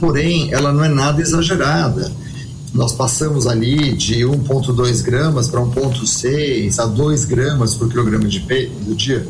porém ela não é nada exagerada. Nós passamos ali de 1,2 gramas para 1,6 a 2 gramas por quilograma de peso do dia.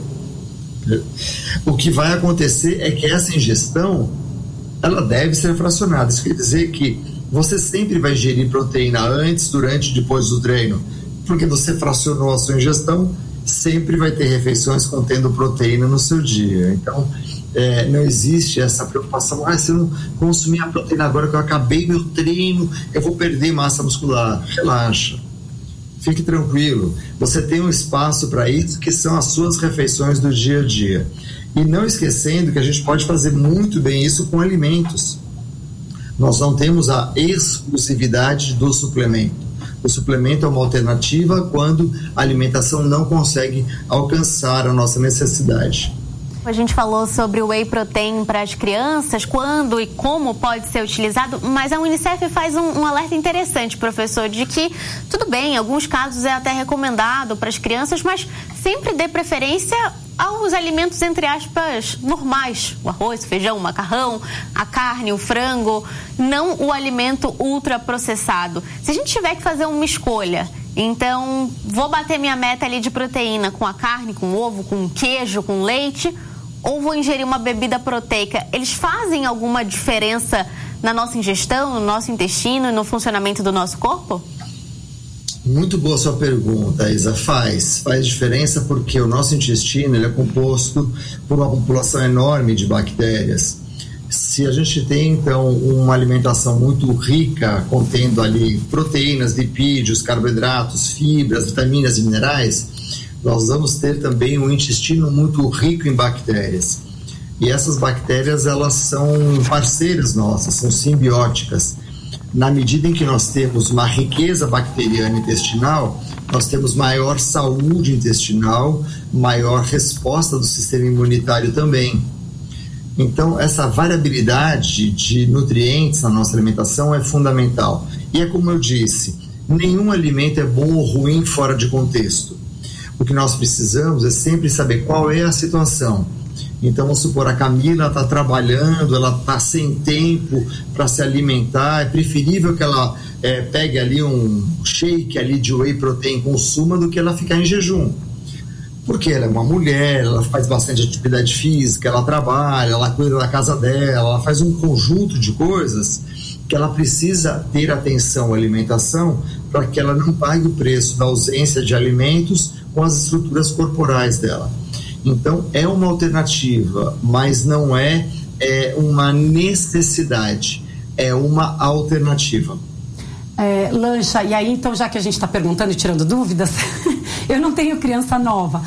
O que vai acontecer é que essa ingestão, ela deve ser fracionada. Isso quer dizer que você sempre vai ingerir proteína antes, durante e depois do treino, porque você fracionou a sua ingestão, sempre vai ter refeições contendo proteína no seu dia. Então, não existe essa preocupação, se eu não consumir a proteína agora que eu acabei meu treino, eu vou perder massa muscular. Relaxa, fique tranquilo, você tem um espaço para isso, que são as suas refeições do dia a dia. E não esquecendo que a gente pode fazer muito bem isso com alimentos. Nós não temos a exclusividade do suplemento. O suplemento é uma alternativa quando a alimentação não consegue alcançar a nossa necessidade. A gente falou sobre o whey protein para as crianças, quando e como pode ser utilizado, mas a Unicef faz um alerta interessante, professor, de que, tudo bem, em alguns casos é até recomendado para as crianças, mas sempre dê preferência aos alimentos, entre aspas, normais. O arroz, o feijão, o macarrão, a carne, o frango, não o alimento ultraprocessado. Se a gente tiver que fazer uma escolha, então vou bater minha meta ali de proteína com a carne, com o ovo, com o queijo, com o leite, ou vou ingerir uma bebida proteica, eles fazem alguma diferença na nossa ingestão, no nosso intestino e no funcionamento do nosso corpo? Muito boa sua pergunta, Isa. Faz diferença, porque o nosso intestino ele é composto por uma população enorme de bactérias. Se a gente tem, então, uma alimentação muito rica, contendo ali proteínas, lipídios, carboidratos, fibras, vitaminas e minerais, nós vamos ter também um intestino muito rico em bactérias. E essas bactérias, elas são parceiras nossas, são simbióticas. Na medida em que nós temos uma riqueza bacteriana intestinal, nós temos maior saúde intestinal, maior resposta do sistema imunitário também. Então, essa variabilidade de nutrientes na nossa alimentação é fundamental. E é como eu disse, nenhum alimento é bom ou ruim fora de contexto. O que nós precisamos é sempre saber qual é a situação. Então, vamos supor, a Camila está trabalhando, ela está sem tempo para se alimentar, é preferível que ela pegue ali um shake ali de whey protein, consuma, do que ela ficar em jejum. Porque ela é uma mulher, ela faz bastante atividade física, ela trabalha, ela cuida da casa dela, ela faz um conjunto de coisas que ela precisa ter atenção à alimentação para que ela não pague o preço da ausência de alimentos com as estruturas corporais dela. Então, é uma alternativa, mas não é uma necessidade, é uma alternativa. Lancha, e aí então, já que a gente está perguntando e tirando dúvidas, eu não tenho criança nova,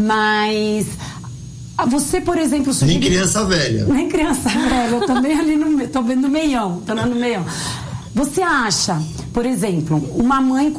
mas você, por exemplo... Nem criança velha. Nem criança velha, eu também ali tô vendo no meião, tô no meião. Você acha, por exemplo, uma mãe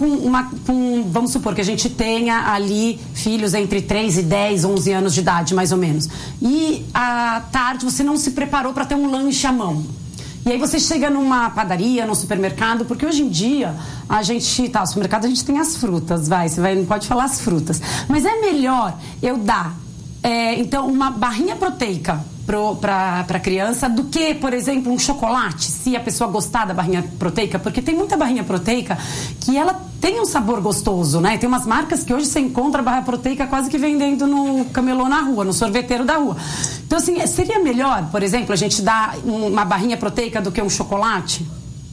vamos supor que a gente tenha ali filhos entre 3 e 10, 11 anos de idade, mais ou menos, e à tarde você não se preparou para ter um lanche à mão. E aí você chega numa padaria, num supermercado, porque hoje em dia no supermercado a gente tem as frutas, não pode falar as frutas, mas é melhor eu dar, então, uma barrinha proteica para a criança do que, por exemplo, um chocolate, se a pessoa gostar da barrinha proteica, porque tem muita barrinha proteica que ela tem um sabor gostoso, né? Tem umas marcas que hoje você encontra a barra proteica quase que vendendo no camelô na rua, no sorveteiro da rua. Então, assim, seria melhor, por exemplo, a gente dar uma barrinha proteica do que um chocolate?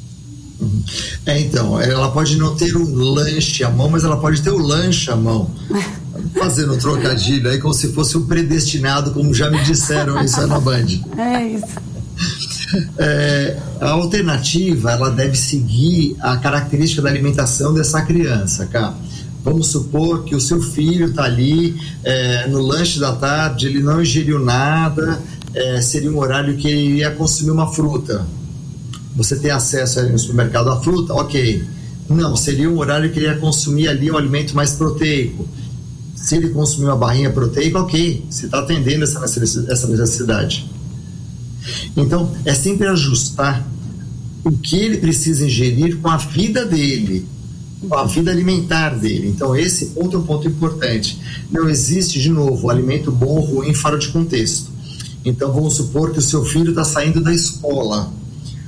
Então, ela pode não ter um lanche à mão, mas ela pode ter o lanche à mão. Fazendo um trocadilho aí, como se fosse um predestinado, como já me disseram isso na Band. É isso. A alternativa, ela deve seguir a característica da alimentação dessa criança, cara. Vamos supor que o seu filho está ali no lanche da tarde, ele não ingeriu nada, seria um horário que ele ia consumir uma fruta. Você tem acesso ali no supermercado à fruta? Ok. Não, seria um horário que ele ia consumir ali um alimento mais proteico. Se ele consumir uma barrinha proteica, ok, você está atendendo essa necessidade. Então, é sempre ajustar o que ele precisa ingerir com a vida dele, com a vida alimentar dele. Então, esse ponto é um ponto importante. Não existe, de novo, alimento bom ou ruim fora de contexto. Então, vamos supor que o seu filho está saindo da escola.